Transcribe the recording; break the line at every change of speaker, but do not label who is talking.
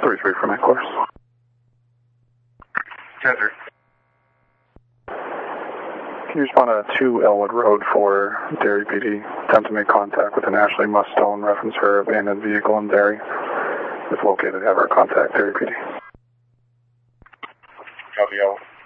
3-3 for my course.
10-3.
Can you respond to 2 Elwood Road for Derry PD? Attempt to make contact with an Ashley Mustone, reference her abandoned vehicle in Derry. If located, have her contact Derry PD.
Copy, Elwood.